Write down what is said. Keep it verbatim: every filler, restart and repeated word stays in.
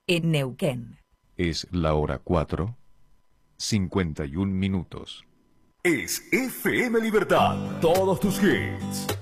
en Neuquén. Es la hora cuatro, cincuenta y un minutos. Es F M Libertad. Todos tus hits.